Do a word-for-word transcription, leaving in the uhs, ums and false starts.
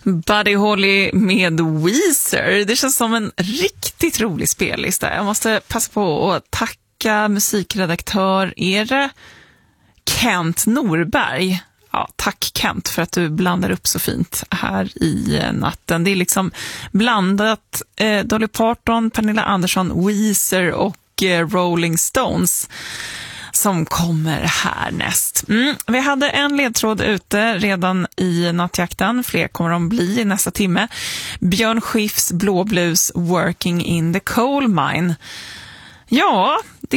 Buddy Holly med Weezer. Det känns som en riktigt rolig spellista. Jag måste passa på att tacka musikredaktör är det Kent Norberg. Ja, tack Kent för att du blandar upp så fint här i natten. Det är liksom blandat eh, Dolly Parton, Pernilla Andersson, Weezer och eh, Rolling Stones som kommer härnäst. Mm. Vi hade en ledtråd ute redan i nattjakten. Fler kommer de bli i nästa timme. Björn Skifs Blå Blues, Working in the Coal Mine. Ja, det